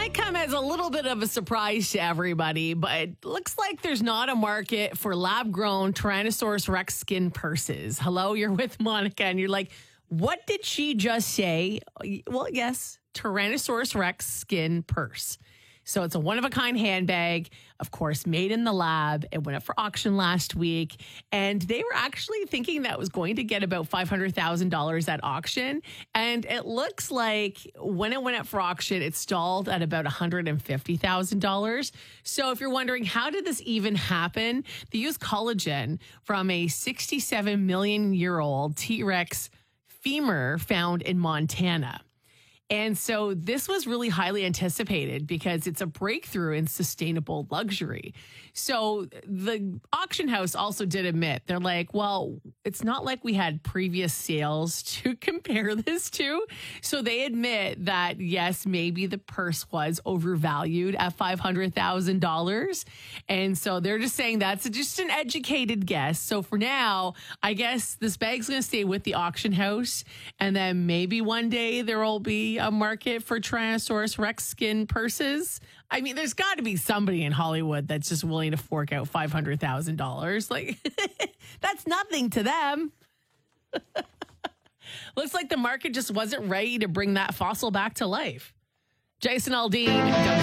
might come as a little bit of a surprise to everybody, but it looks like there's not a market for lab-grown Tyrannosaurus Rex skin purses. Hello, you're with Monica, and you're like, what did she just say? Well, yes, Tyrannosaurus Rex skin purse. So it's a one-of-a-kind handbag, of course, made in the lab. It went up for auction last week, and they were actually thinking that was going to get about $500,000 at auction. And it looks like when it went up for auction, it stalled at about $150,000. So if you're wondering, how did this even happen? They used collagen from a 67-million-year-old T-Rex femur found in Montana. And so this was really highly anticipated because it's a breakthrough in sustainable luxury. So the auction house also did admit, they're like, well, it's not like we had previous sales to compare this to. So they admit that, yes, maybe the purse was overvalued at $500,000. And so they're just saying that's just an educated guess. So for now, I guess this bag's going to stay with the auction house. And then maybe one day there will be a market for Tyrannosaurus Rex skin purses. I mean, there's got to be somebody in Hollywood that's just willing to fork out $500,000. Like, that's nothing to them. Looks like the market just wasn't ready to bring that fossil back to life. Jason Aldean.